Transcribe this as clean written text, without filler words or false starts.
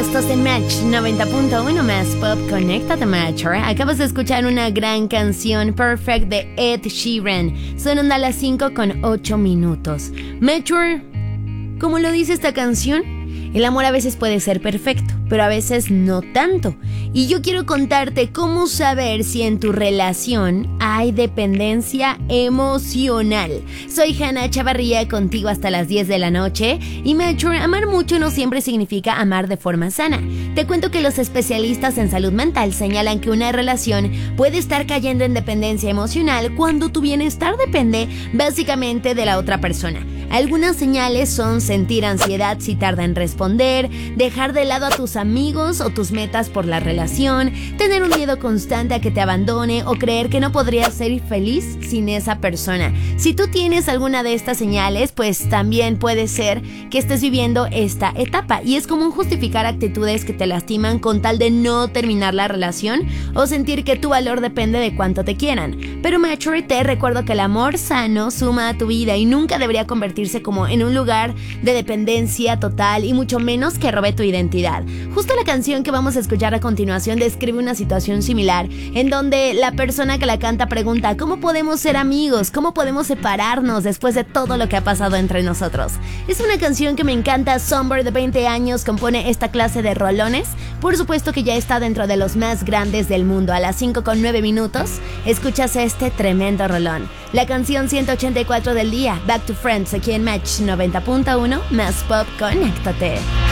Estás en Match 90.1 más Pop. Conéctate, Matcher. Acabas de escuchar una gran canción, Perfect, de Ed Sheeran. Son las 5:08. Matcher, ¿cómo lo dice esta canción? El amor a veces puede ser perfecto, pero a veces no tanto. Y yo quiero contarte cómo saber si en tu relación hay dependencia emocional. Soy Hannah Chavarría, contigo hasta las 10 de la noche. Y Mature, amar mucho no siempre significa amar de forma sana. Te cuento que los especialistas en salud mental señalan que una relación puede estar cayendo en dependencia emocional cuando tu bienestar depende básicamente de la otra persona. Algunas señales son sentir ansiedad si tarda en responder, dejar de lado a tus amigos o tus metas por la relación, tener un miedo constante a que te abandone o creer que no podrías ser feliz sin esa persona. Si tú tienes alguna de estas señales, pues también puede ser que estés viviendo esta etapa y es común justificar actitudes que te lastiman con tal de no terminar la relación o sentir que tu valor depende de cuánto te quieran. Pero Mature, te recuerdo que el amor sano suma a tu vida y nunca debería convertirse como en un lugar de dependencia total y mucho menos que robe tu identidad. Justo la canción que vamos a escuchar a continuación describe una situación similar en donde la persona que la canta pregunta ¿cómo podemos ser amigos? ¿Cómo podemos separarnos después de todo lo que ha pasado entre nosotros? Es una canción que me encanta. Somber, de 20 años, compone esta clase de rolones. Por supuesto que ya está dentro de los más grandes del mundo. A las 5:09 escuchas este tremendo rolón. La canción 184 del día, Back to Friends, aquí en Match 90.1 más Pop. Conéctate.